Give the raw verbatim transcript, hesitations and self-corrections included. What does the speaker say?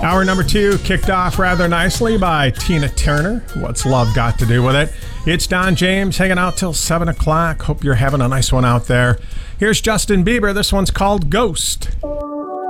Hour number two kicked off rather nicely by Tina Turner. What's Love Got to Do with It? It's Don James hanging out till seven o'clock. Hope you're having a nice one out there. Here's Justin Bieber. This one's called Ghost.